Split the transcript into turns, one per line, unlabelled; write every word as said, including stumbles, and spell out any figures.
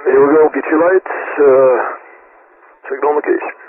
Here we go, get your lights, uh, signal on the case.